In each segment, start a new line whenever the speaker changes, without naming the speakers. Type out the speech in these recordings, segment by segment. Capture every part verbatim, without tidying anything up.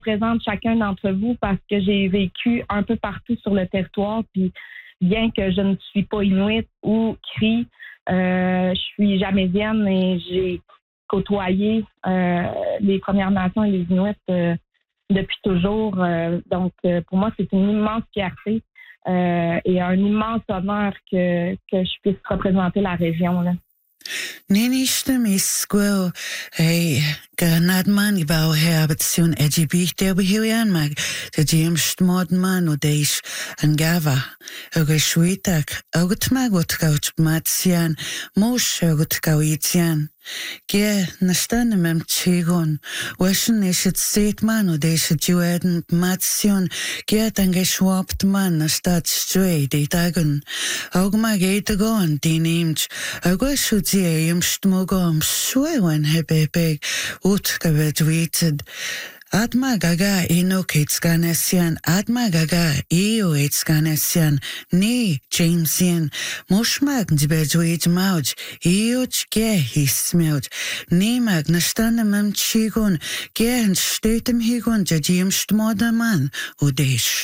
représente chacun d'entre vous parce que j'ai vécu un peu partout sur le territoire. Puis bien que je ne suis pas Inuit ou Cri, euh, je suis jamésienne et j'ai côtoyé euh, les Premières Nations et les Inuits euh, depuis toujours. Euh, donc, euh, pour moi, c'est une immense fierté euh, et un immense honneur que, que je puisse représenter la région, là.
Nenishtem is squel a ganadman ibao habitation edibich der behian mag the James modman o deish and gava oga shwitak ogtmag wat couch matsian mosh ogot gawitian Ge nastan mem chigon washin is het stateman o deish jueden matsion ge dange schwapt man na stad stray de dagen ogmag eitagon die neemt oga shudzie im stmogom swewen hebebeg ut gabedwited Adma gaga inokits ganesian, Adma gaga ioits ganesian, ni Jamesian, Moshmag dibedwid mauj, ioch ge hismeuj, ni mag nastanemem chigon, ge en stetem higon, jajim stmodaman, udesh.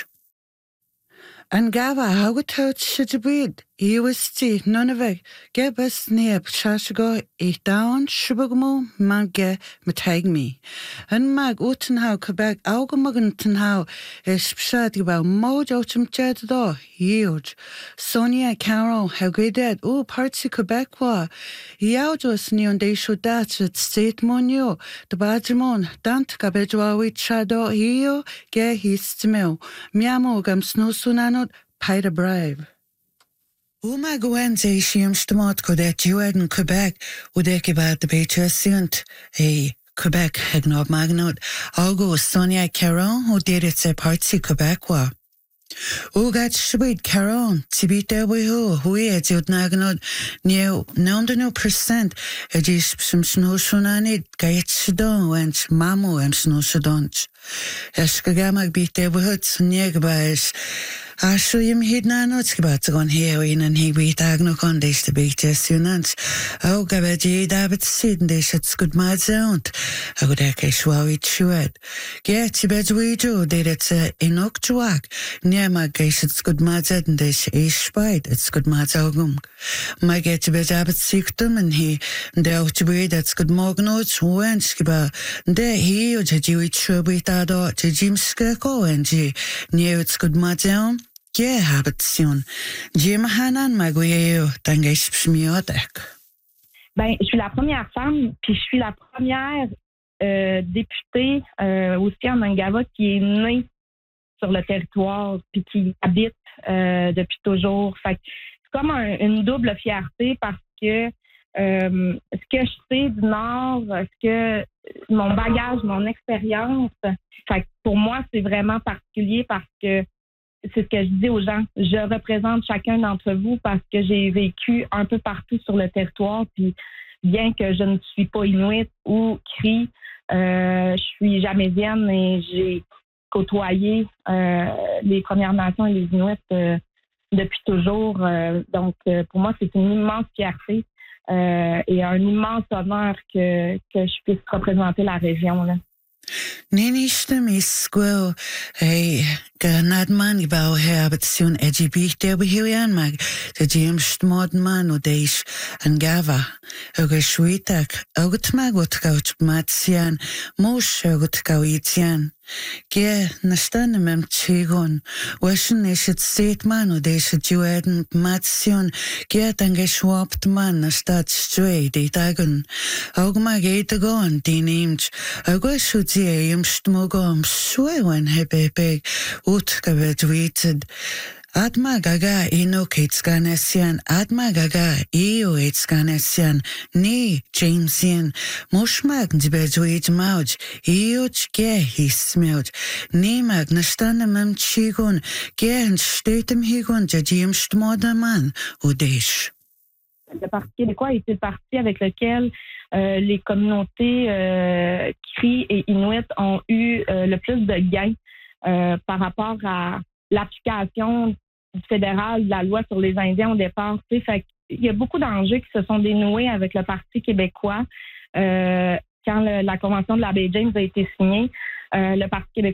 An gava haugatout shidabid, iwasti nonaveg, gebas neab shashago, ich down shubagmo, magge matagmi. An mag utenhau Quebec augamagantenhau, is pshadiba mojo chimchaddo, yioj. Sonia Carol, how good at, oh, partsy Quebecois. Yaujos neon de shudat at state monio, the badjamon, dant gabedwawi chado, hio, ge histimel, miamo gam snosunanot, Peter Brave. Uma Gwenze Shiam Stamot Codet Jued Quebec, Udek about the Beatrice Sunt, a Quebec Hegnob Magnot, Augo Sonia Caron, who did it say partsy Quebecois. Ugat Shibid Caron, Tibita Wihu, Hui at Yud Nagnot, New Nondano percent, a dish some snow shunanit, Gayet Shadon, went Mamu and snow shadonch. Eshkagamag beat their woods, Niegabais. Asho yim hid na nots gebat gon heroin and he beat agno condish the big test unants. Oh, gabaji david sidden dish at good mad sound. I would eke schwawi chuet. Get tibet we do, did it's a inok chuak. Near my gesh it's good mad sedden dish ish spite, it's good mad augum. My get tibet abit siktum and he, and out to be that's good mognots, wench giba. De he or jaji chubi tado, jim skirko and ji, near it's good mad sound. Ge habitation. Jim Hanan Magueo, Tangesh Pshmiodek.
Ben, je suis la première femme, puis je suis la première euh, députée euh, aussi en Angava qui est née sur le territoire, puis qui habite euh, depuis toujours. Fait que c'est comme un, une double fierté parce que euh, ce que je sais du Nord, ce que mon bagage, mon expérience, fait que pour moi, c'est vraiment particulier parce que c'est ce que je dis aux gens. Je représente chacun d'entre vous parce que j'ai vécu un peu partout sur le territoire. Puis bien que je ne suis pas Inuit ou Cri, euh, je suis jamésienne et j'ai côtoyé euh, les Premières Nations et les Inuits euh, depuis toujours. Euh, donc, euh, pour moi, c'est une immense fierté euh, et un immense honneur que, que je puisse représenter la région, là.
Nenishtem is squel a ganadman ibao habitation edibich der behian mag the James modman o deish and gava oga shwitak ogtmag wat couch matsian mosh ogot gawitian ge nastan mem chigon washin is het stateman o deish jueden matsion ge dange schwapt man na stad stray de dagen ogmag eitagon die neemt oga shudzie im stmogom swewen hebebeg ut gabedwited Adma gaga inokits ganesian, Adma gaga ioits ganesian, ni Jamesian, Moshmag dibedwid mauj, ioch ge hismeuj, ni mag nastanemem chigon, ge en stetem higon, jajim stmodaman, udesh.
Le Parti québécois est le parti avec lequel euh, les communautés euh, Cri et Inuit ont eu euh, le plus de gains euh, par rapport à l'application fédérale de la loi sur les Indiens au départ. Fait il y a beaucoup d'enjeux qui se sont dénoués avec le Parti québécois. Euh, quand le, la Convention de la baie James a été signée, euh, le Parti québécois